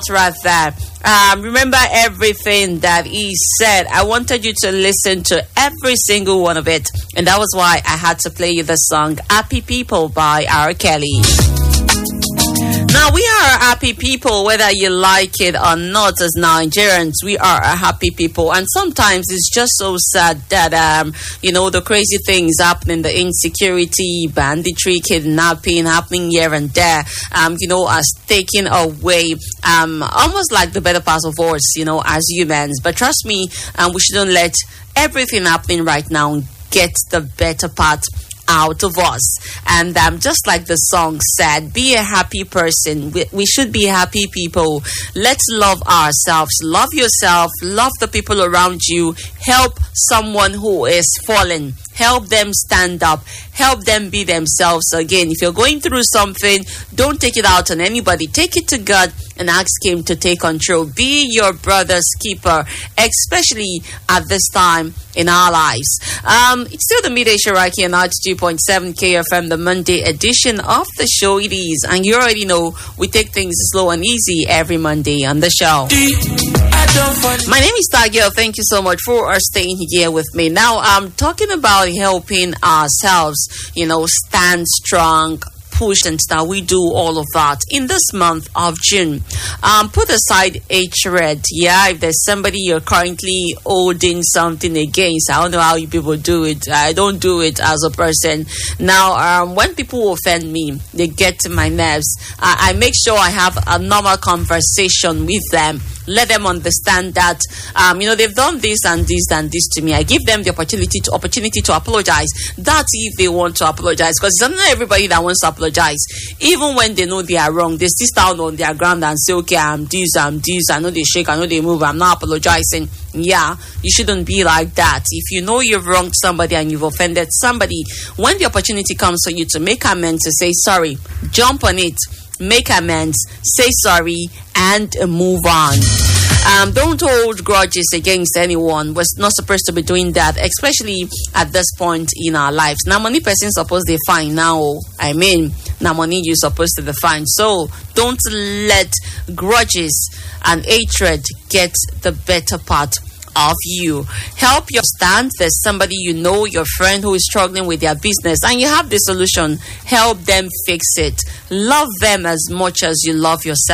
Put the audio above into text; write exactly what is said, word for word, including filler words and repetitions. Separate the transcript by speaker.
Speaker 1: right there. Um, remember everything that he said. I wanted you to listen to every single one of it, and that was why I had to play you the song Happy People by R. Kelly. Now, we are a happy people, whether you like it or not. As Nigerians, we are a happy people. And sometimes it's just so sad that, um, you know, the crazy things happening, the insecurity, banditry, kidnapping happening here and there, um, you know, as taking away um, almost like the better part of us, you know, as humans. But trust me, um, we shouldn't let everything happening right now get the better part out of us. And um, just like the song said, be a happy person. We, we should be happy people. Let's love ourselves. Love yourself. Love the people around you. Help someone who is fallen. Help them stand up. Help them be themselves again. If you're going through something, don't take it out on anybody. Take it to God and ask Him to take control. Be your brother's keeper, especially at this time in our lives. Um, it's still the Midday Show right here on ninety-two point seven K F M, the Monday edition of the show. It is, and you already know we take things slow and easy every Monday on the show. My name is Tagio. Thank you so much for staying here with me. Now, I'm talking about helping ourselves, you know, stand strong, push and start. We do all of that in this month of June. Um, put aside hatred. Yeah, if there's somebody you're currently holding something against, I don't know how you people do it. I don't do it as a person. Now, um, when people offend me, they get to my nerves. Uh, I make sure I have a normal conversation with them. Let them understand that, um, you know, they've done this and this and this to me. I give them the opportunity to opportunity to apologize. That's if they want to apologize, because it's not everybody that wants to apologize. Even when they know they are wrong, they still stand on their ground and say, okay, I'm this, I'm this, I know they shake, I know they move, I'm not apologizing. Yeah, you shouldn't be like that. If you know you've wronged somebody and you've offended somebody, when the opportunity comes for you to make amends, to say sorry, jump on it. Make amends, say sorry, and move on. Um, don't hold grudges against anyone. We're not supposed to be doing that, especially at this point in our lives. Now, money person supposed to fine now. I mean, now money you supposed to define. So don't let grudges and hatred get the better part of you. Help your stand. There's somebody you know, your friend who is struggling with their business, and you have the solution. Help them fix it. Love them as much as you love yourself.